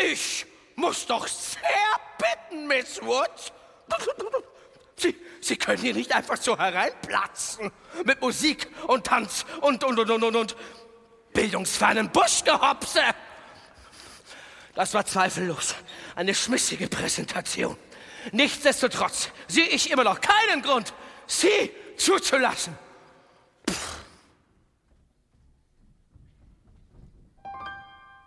Ich muss doch sehr bitten, Miss Woods. Sie können hier nicht einfach so hereinplatzen. Mit Musik und Tanz und bildungsfernen Buschgehopse. Das war zweifellos eine schmissige Präsentation. Nichtsdestotrotz sehe ich immer noch keinen Grund, Sie zuzulassen.